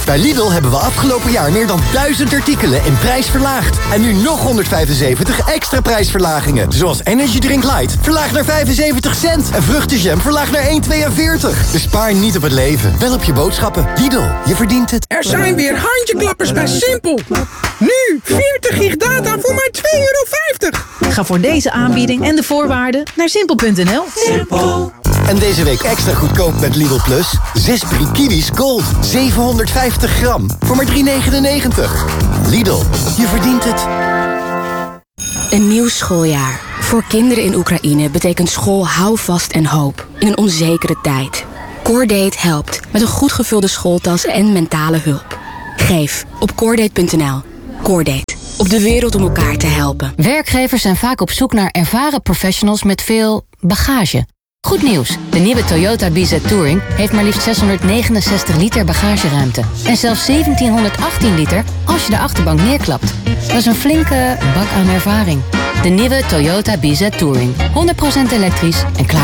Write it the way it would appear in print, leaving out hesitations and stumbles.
Bij Lidl hebben we afgelopen jaar meer dan 1000 artikelen in prijs verlaagd. En nu nog 175 extra prijsverlagingen. Zoals Energy Drink Light, verlaagd naar 75 cent. En vruchtenjam, verlaagd naar 1,42. Dus spaar niet op het leven, wel op je boodschappen. Lidl, je verdient het. Er zijn weer handjeklappers bij Simpel. Nu 40 gig data voor maar €2,50. Ga voor deze aanbieding en de voorwaarden naar simpel.nl. Simpel. En deze week extra goedkoop met Lidl Plus. 6 Brie Kiwis Gold, 750 gram, voor maar €3,99. Lidl, je verdient het. Een nieuw schooljaar. Voor kinderen in Oekraïne betekent school houvast en hoop in een onzekere tijd. Coordate helpt met een goed gevulde schooltas en mentale hulp. Geef op coordate.nl. Coordate. Op de wereld om elkaar te helpen. Werkgevers zijn vaak op zoek naar ervaren professionals met veel bagage. Goed nieuws, de nieuwe Toyota BZ Touring heeft maar liefst 669 liter bagageruimte. En zelfs 1718 liter als je de achterbank neerklapt. Dat is een flinke bak aan ervaring. De nieuwe Toyota BZ Touring. 100% elektrisch en klaar